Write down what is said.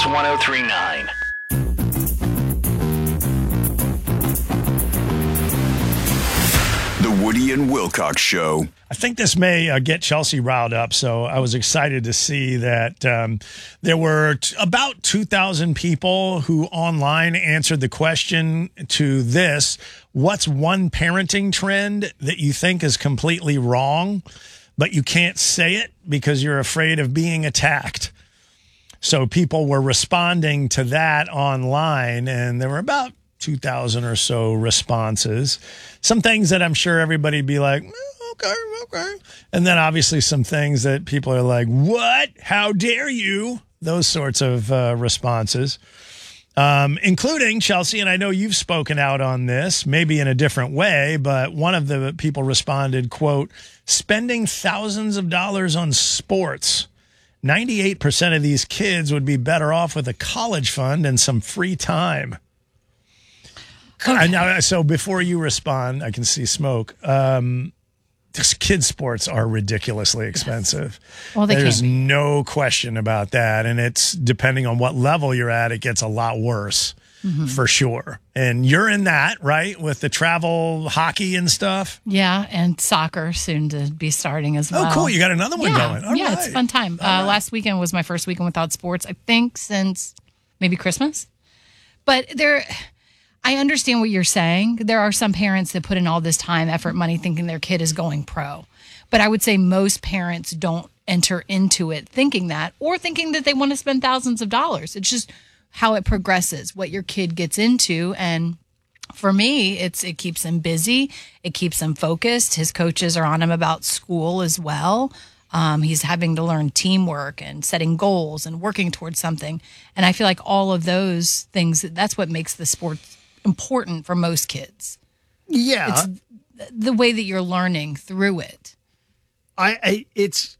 1039. The Woody and Wilcox Show. I think this may get Chelsea riled up, so I was excited to see that there were about 2,000 people who online answered the question to this: what's one parenting trend that you think is completely wrong, but you can't say it because you're afraid of being attacked? So people were responding to that online, and there were about 2,000 or so responses. Some things that I'm sure everybody'd be like, okay. And then obviously some things that people are like, what? How dare you? Those sorts of responses, including Chelsea. And I know you've spoken out on this, maybe in a different way, but one of the people responded, quote, spending thousands of dollars on sports. 98% of these kids would be better off with a college fund and some free time. Okay. So before you respond, I can see smoke. Kids' sports are ridiculously expensive. Yes. Well, there's no question about that. And it's depending on what level you're at, it gets a lot worse for sure. And you're in that, right? With the travel hockey and stuff. Yeah. And soccer soon to be starting as well. Oh, cool. You got another one going. All right. It's a fun time. Last weekend was my first weekend without sports, I think, since maybe Christmas. But I understand what you're saying. There are some parents that put in all this time, effort, money thinking their kid is going pro. But I would say most parents don't enter into it thinking that, or thinking that they want to spend thousands of dollars. It's just how it progresses, what your kid gets into. And for me, it keeps him busy. It keeps him focused. His coaches are on him about school as well. He's having to learn teamwork and setting goals and working towards something. And I feel like all of those things, that's what makes the sport important for most kids. Yeah. It's the way that you're learning through it. It's